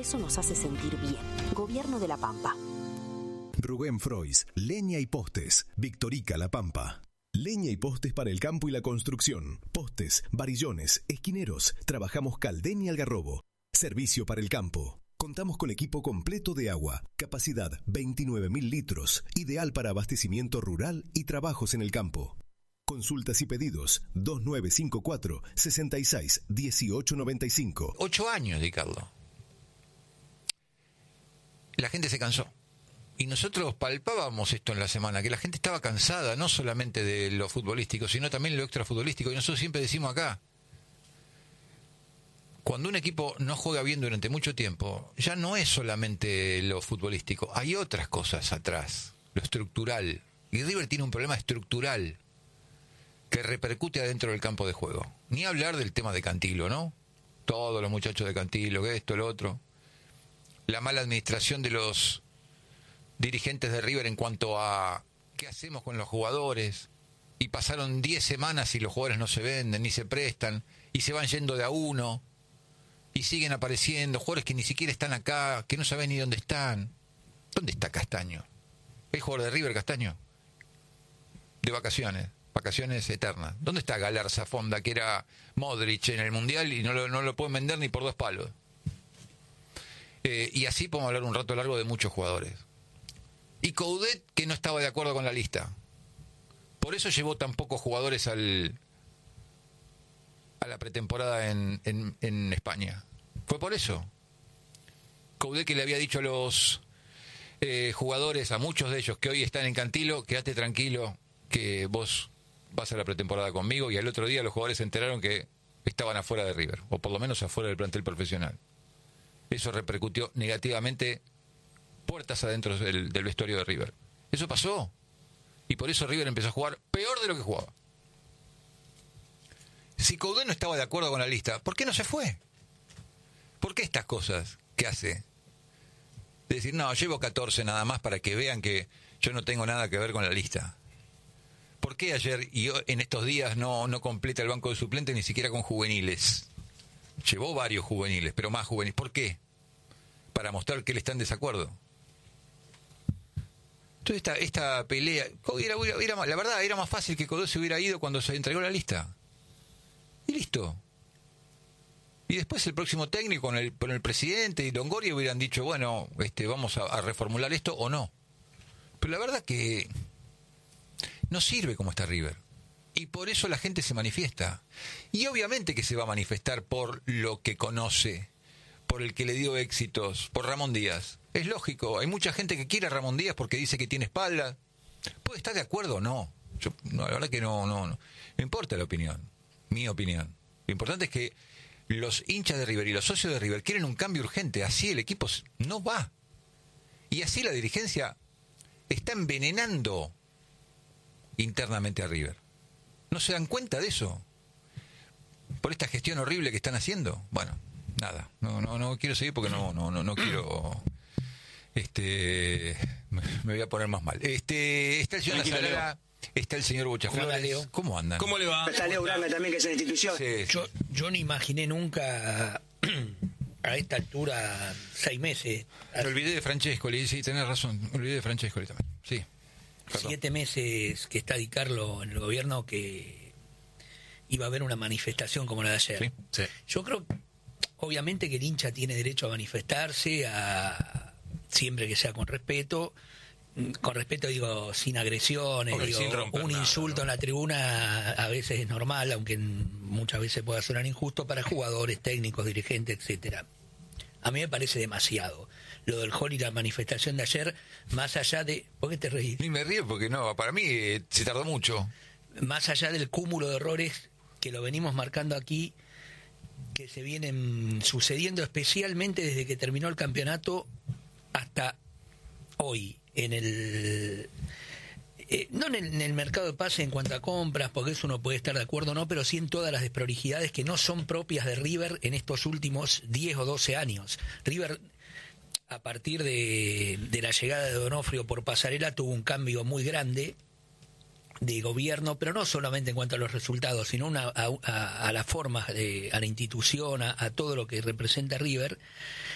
Eso nos hace sentir bien. Gobierno de La Pampa. Rubén Frois, leña y postes. Victorica La Pampa. Leña y postes para el campo y la construcción. Postes, varillones, esquineros. Trabajamos Caldén y Algarrobo. Servicio para el campo. Contamos con equipo completo de agua. Capacidad 29.000 litros. Ideal para abastecimiento rural y trabajos en el campo. Consultas y pedidos 2954 66 1895. 8 años, Ricardo. La gente se cansó. Y nosotros palpábamos esto en la semana, que la gente estaba cansada, no solamente de lo futbolístico, sino también de lo extrafutbolístico. Y nosotros siempre decimos acá, cuando un equipo no juega bien durante mucho tiempo, ya no es solamente lo futbolístico, hay otras cosas atrás, lo estructural. Y River tiene un problema estructural que repercute adentro del campo de juego. Ni hablar del tema de Cantilo, ¿no? Todos los muchachos de Cantilo, que esto, lo otro. La mala administración de los dirigentes de River en cuanto a qué hacemos con los jugadores, y pasaron 10 semanas y los jugadores no se venden ni se prestan y se van yendo de a uno y siguen apareciendo jugadores que ni siquiera están acá, que no saben ni dónde están. ¿Dónde está Castaño? ¿Es jugador de River Castaño? De vacaciones eternas. ¿Dónde está Galarza Fonda, que era Modric en el Mundial y no lo pueden vender ni por 2 palos? Y así podemos hablar un rato largo de muchos jugadores. Y Coudet, que no estaba de acuerdo con la lista. Por eso llevó tan pocos jugadores a la pretemporada en España. Fue por eso. Coudet, que le había dicho a los jugadores, a muchos de ellos que hoy están en Cantilo, quédate tranquilo, que vos vas a la pretemporada conmigo, y al otro día los jugadores se enteraron que estaban afuera de River, o por lo menos afuera del plantel profesional. Eso repercutió negativamente puertas adentro del vestuario de River. Eso pasó. Y por eso River empezó a jugar peor de lo que jugaba. Si Coudet no estaba de acuerdo con la lista, ¿por qué no se fue? ¿Por qué estas cosas que hace? De decir, no, llevo 14 nada más para que vean que yo no tengo nada que ver con la lista. ¿Por qué ayer y en estos días no completa el banco de suplentes ni siquiera con juveniles? Llevó varios juveniles, pero más juveniles. ¿Por qué? Para mostrar que él está en desacuerdo. Entonces esta pelea, la verdad, era más fácil que Coudet se hubiera ido cuando se entregó la lista. Y listo. Y después el próximo técnico con el presidente y Longoria hubieran dicho, bueno, vamos a reformular esto o no. Pero la verdad que no sirve como está River. Y por eso la gente se manifiesta. Y obviamente que se va a manifestar por lo que conoce, por el que le dio éxitos, por Ramón Díaz. Es lógico, hay mucha gente que quiere a Ramón Díaz porque dice que tiene espalda. ¿Puede estar de acuerdo o no? La verdad que no importa la opinión, mi opinión. Lo importante es que los hinchas de River y los socios de River quieren un cambio urgente. Así el equipo no va. Y así la dirigencia está envenenando internamente a River. ¿No se dan cuenta de eso? Por esta gestión horrible que están haciendo. Bueno, nada, no quiero seguir porque no quiero. Me voy a poner más mal. Está el señor Nazarena, está el señor Bochaflores. ¿Cómo andan? ¿Cómo le va? Está Leo Grande también, que es una institución. Sí. Yo no imaginé nunca a esta altura 6 meses. Me olvidé de Francescoli, sí, tenés razón. Me olvidé de Francescoli también. Sí. Perdón. 7 meses que está Di Carlo en el gobierno, que iba a haber una manifestación como la de ayer. Sí. Yo creo, obviamente, que el hincha tiene derecho a manifestarse, siempre que sea con respeto. Con respeto digo, sin agresiones, sin romper un nada, insulto ¿no? en la tribuna a veces es normal, aunque muchas veces pueda sonar injusto para jugadores, técnicos, dirigentes, etcétera. A mí me parece demasiado. Lo del hall y la manifestación de ayer, más allá de... ¿Por qué te reís? Ni me río porque no, para mí se tardó mucho. Más allá del cúmulo de errores que lo venimos marcando aquí, que se vienen sucediendo especialmente desde que terminó el campeonato hasta hoy, en el... no en el mercado de pase en cuanto a compras, porque eso uno puede estar de acuerdo o no, pero sí en todas las desprolijidades que no son propias de River en estos últimos 10 o 12 años. River, a partir de la llegada de Donofrio por Pasarela, tuvo un cambio muy grande de gobierno, pero no solamente en cuanto a los resultados, sino a las formas, a la institución, a todo lo que representa River.